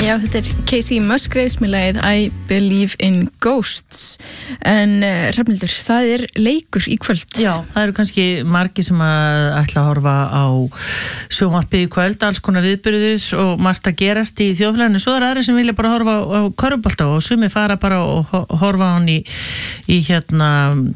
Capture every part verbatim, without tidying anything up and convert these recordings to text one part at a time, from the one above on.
Já, þetta er Casey Musgraves með lagið I Believe in Ghosts. En uh, Hrafnhildur, það er leikur í kvöld. Já, það eru kannski margir sem að ætla að horfa á sjónvarpið í kvöld, alls konar viðburðir og margt að gerast í þjóðfélaginu. Svo er aðri sem vilja bara horfa á, á körfubolta og sumir fara bara og horfa á hann í, í hérna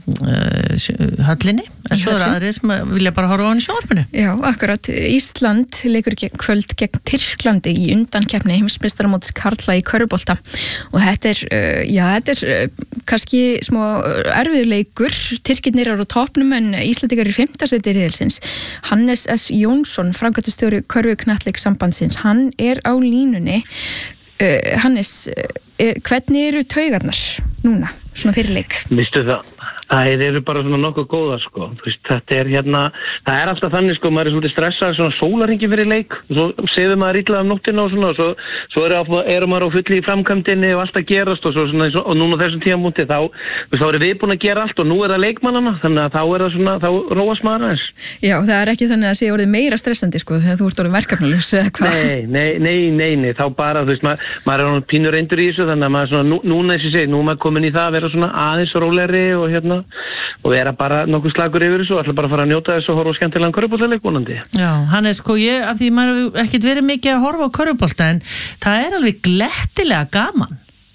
uh, höllinni. En svo er aðri sem vilja bara horfa á hann í sjónvarpinu. Já, akkurat. Ísland leikur gegn kvöld gegn Tyrklandi í undankeppni heimsmeistaramóts karla í körfubolta og þetta er, uh, já, þetta er uh, kannski smá erfiður leikur. Tyrkirnir eru á toppnum en Íslendingar í fimmta sæti riðilsins. Hannes S. Jónsson, framkvæmdastjóri körfuknattleikssambandsins, hann er á línunni. Uh, Hannes, uh, hvernig eru taugarnar núna, svona fyrir leik? Vistu það? Það eru bara svona nokkuð góða, sko. Þú veist, þetta er hérna, það er alltaf þannig, sko, maður er svolítið stressað, svona sólarhringi fyrir leik, og svo séðu maður illa af nóttina og svona, og svo, svo er, er maður á fulli í framkvæmdinni og allt að gerast og svo svona, og núna þessum tímamúti, þá, þú veist, þá erum við búin að gera allt og nú er það leikmannana, þannig að þá er það svona, þá róast maður aðeins. Já, það er ekki þannig að sé orðið meira stressandi, sko, þegar þú ert orðið verkefnalaus, eða hvað? Nei, nei, nei, nei, nei, þá bara, þú veist, maður, maður er pínur reyndur í þessu, þannig að maður svona, nú, núna þessi segi, nú er maður komin í það að vera svona aðeins rólegri og hérna, og vera bara nokkuð slagur yfir þessu og ætla bara að fara að njóta þessu og horfa á skemmtilegan körfuboltaleik vonandi. Já, hann er sko ég, af því maður hefur ekkert verið mikið að horfa á körfubolta en það er alveg glettilega gaman.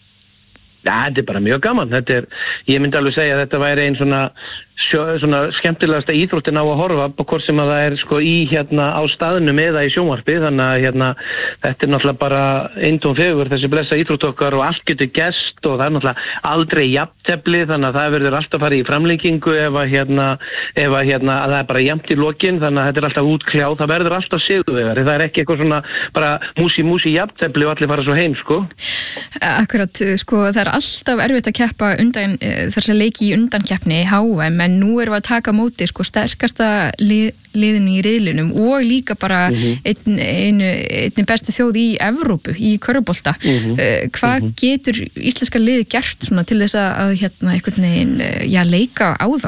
Já, þetta er bara mjög gaman. Þetta er, ég myndi alveg segja að þetta væri ein svona Sjö, svona skemmtilegasta íþróttin á að horfa på hvort sem að það er sko í hérna á staðnum eða í sjónvarpi, þannig að hérna þetta er náttúrulega bara eintóm fegur þessi blessa íþrótt okkar og allt getur gerst og það er náttúrulega aldrei jafntefli, þannig að það verður alltaf að fara í framlengingu ef að hérna ef að hérna að það er bara jafnt í lokin, þannig að þetta er alltaf útkljáð, það verður alltaf sigurvegari, það er ekki eitthvað svona bara músi músi jafntefli og allir fara svo heim sko. Akkurat, sko það er alltaf erfitt að keppa undan þessar leiki í undankeppni í H M en nú erum við að taka móti sko sterkasta lið, liðinu í riðlinum og líka bara mm-hmm. einn, einu, einn bestu þjóð í Evrópu í körfubolta. Mm-hmm. Uh, hvað mm-hmm. getur íslenska liði gert svona til þess að hérna einhvern veginn já, leika á þá?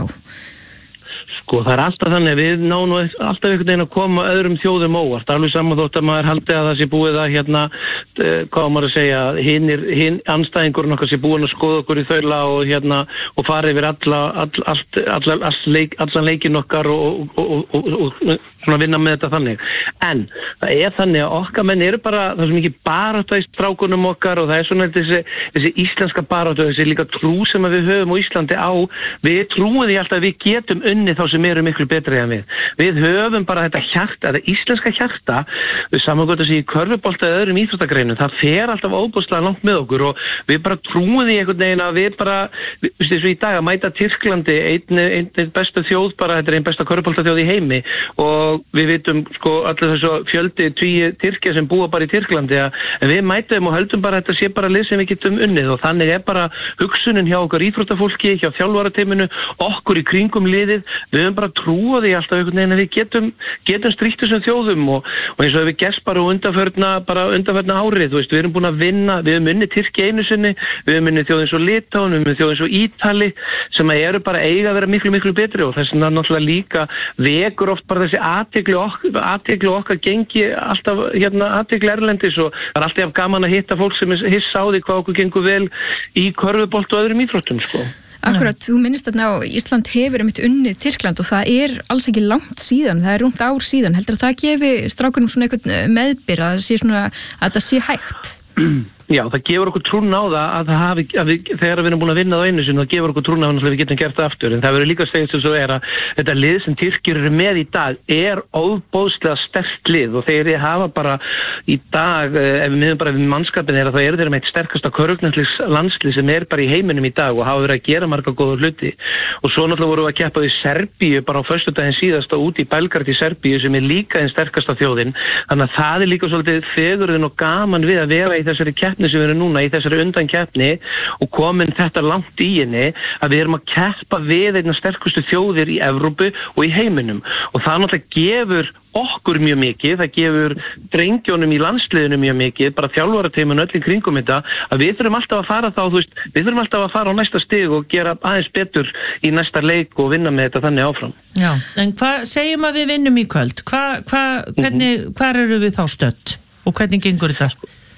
Sko það er alltaf þannig, við náum alltaf einhvern veginn að koma öðrum þjóðum óvart, alveg saman þótt að maður haldi að það sé búið að hérna, uh, hvað maður að segja, hinir, hinn anstæðingurinn okkar sé búin að skoða okkur í þaula og hérna, og fara yfir alla, all, allt, all, all, leik, allan leikin okkar og, og, og, og, og svona vinna með þetta þannig. En það er þannig að okkar menn eru bara, það er svo mikið baráttu í strákunum okkar og það er svona þessi, þessi íslenska baráttu, þessi líka trú sem við höfum á Íslandi á, við trúum því alltaf að við getum unnið þá sem eru miklu betri en við. Við höfum bara þetta hjarta, þetta íslenska hjarta, við samangöndum þessi í körfubolta eða öðrum íþróttagreinum, það fer alltaf óbúslega langt með okkur og við bara trúum því einhvern veginn að við bara, við veist í dag að mæta Tyrklandi, einn, einn, einn besta þjóð bara, þetta er einn besta körfubolta þjóð í heimi og við vitum sko allir þessu fjöldi tvíi Tyrkja sem búa bara í Tyrklandi að við mætum og höldum bara að þetta sé bara lið sem við getum unnið og þannig er bara hugsunin hjá okkar íþróttafólki, hjá þjálfarateyminu, okkur í kringum liðið, við höfum bara trúa því alltaf einhvern veginn að við getum, getum stríkt þessum þjóðum og, og eins og við gerst bara undanförna, bara undanförna árið, þú veist, við erum búin að vinna, við höfum unnið Tyrki einu sinni, við höfum unnið þjóð eins og Litáen, við höfum unnið þjóð eins og Ítali sem eru bara eiga að vera miklu, miklu betri og þess vegna náttúrulega líka vekur oft bara þessi athygli okkar, athygli okkar gengi alltaf hérna athygli erlendis og það er alltaf gaman að hitta fólk sem er hissa á því hvað okkur gengur vel í körfubolt og öðrum íþróttum sko. Akkurat, þú minnist þarna á Ísland hefur einmitt unnið Tyrkland og það er alls ekki langt síðan, það er rúmt ár síðan, heldur að það gefi strákunum svona einhvern meðbyr að það sé svona, að það sé hægt? Já, það gefur okkur trún á það að það hafi, að við, þegar við erum búin að vinna það einu sinni, það gefur okkur trún á það að við getum gert það aftur. En það verður líka að segja sem svo er að þetta lið sem Tyrkir eru með í dag er óbóðslega sterkt lið og þeir hafa bara í dag, ef við miðum bara við mannskapin þeirra, þá eru þeir með eitt sterkasta körfuboltalandsliðs landslið sem er bara í heiminum í dag og hafa verið að gera marga góða hluti. Og svo náttúrulega vorum við að keppa við Serbíu bara á föstudaginn síðasta út í Belgrad í Serbíu sem er líka einn sterkasta þjóðin. Þannig að það er líka svolítið fegurðin og gaman við að vera í þessari keppni sem við erum núna í þessari undankeppni og komin þetta langt í henni að við erum að keppa við einna sterkustu þjóðir í Evrópu og í heiminum og það náttúrulega gefur okkur mjög mikið, það gefur drengjónum í landsliðinu mjög mikið, bara þjálfarateyminu öll í kringum þetta, að við þurfum alltaf að fara þá, þú veist, við þurfum alltaf að fara á næsta stig og gera aðeins betur í næsta leik og vinna með þetta þannig áfram. Já, en hvað segjum að við vinnum í kvöld? Hva, hva, hvernig, hvar eru við þá stödd og hvernig gengur þetta?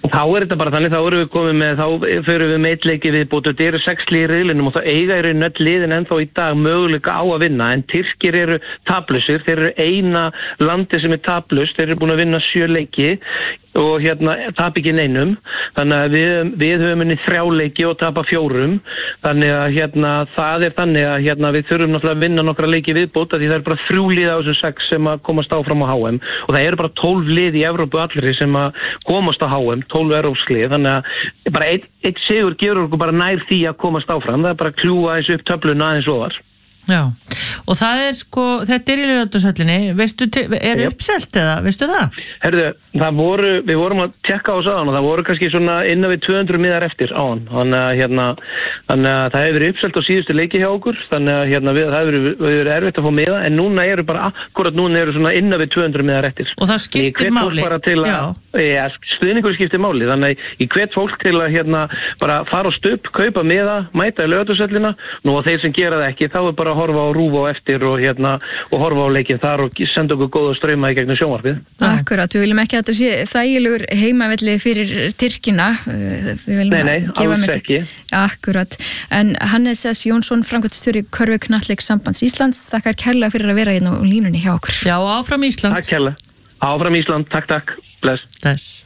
Þá er þetta bara þannig, þá erum við komið með, þá förum við með eitt leiki viðbót, þetta eru sex lið í riðlinum og þá eiga eru nöll liðin ennþá í dag möguleika á að vinna, en Tyrkir eru taplausir, þeir eru eina landi sem er taplaust, þeir eru búin að vinna sjö leiki og hérna tap ekki neinum, þannig að við, við höfum henni þrjá leiki og tapa fjórum, þannig að hérna það er þannig að hérna við þurfum náttúrulega að vinna nokkra leiki viðbót, því það er bara þrjú lið á þessum sex sem að komast áfram á H M og það eru bara tólf lið í Evrópu allri sem að komast á H M, tólf evrópsklið, þannig að bara eitt, eitt sigur gefur okkur bara nær því að komast áfram, það er bara að kljúa eins upp töfluna aðeins ofar. Já, og það er sko, þetta er í Laugardalshöllinni, veistu, er uppselt eða, veistu það? Herðu, það voru, við vorum að tjekka á sáðan og það voru kannski svona innan við tvö hundruð miðar eftir á hann, þannig að hérna, þannig að það hefur verið uppselt á síðustu leiki hjá okkur, þannig að hérna við, það hefur verið, verið erfitt að fá miða, en núna eru bara, akkurat núna eru svona innan við tvö hundruð miðar eftir. Og það skiptir máli? Já, stuðningur skiptir máli, þannig að ég hvet fólk til að hérna bara fara á stubb, kaupa miða, mæta í Laugardalshöllina, nú og þeir sem gera það ekki, þá er bara að horfa á RÚV á eftir og hérna og horfa á leikinn þar og senda okkur góða streyma í gegnum sjónvarpið. Akkurat, við viljum ekki að þetta sé þægilegur heimavelli fyrir Tyrkina. Nei, nei, alls ekki. Akkurat, en Hannes S. Jónsson, framkvæmdastjóri Körfuknattleiks Sambands Íslands, þakkar kærlega fyrir að vera hérna á línunni hjá okkur. Já, áfram Ísland. Takk kærlega. Áfram Ísland, takk, takk. Bless. Bless.